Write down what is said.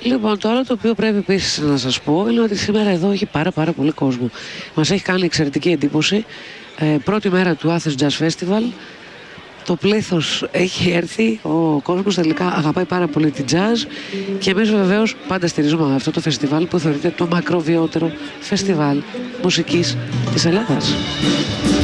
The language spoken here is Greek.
Λοιπόν, το άλλο το οποίο πρέπει επίσης να σας πω είναι ότι σήμερα εδώ έχει πάρα πολύ κόσμο. Μας έχει κάνει εξαιρετική εντύπωση. Πρώτη μέρα του Athens Jazz Festival. Το πλήθος έχει έρθει, ο κόσμος τελικά αγαπάει πάρα πολύ την jazz και εμείς βεβαίως πάντα στηρίζουμε αυτό το φεστιβάλ που θεωρείται το μακροβιότερο φεστιβάλ μουσικής της Ελλάδας.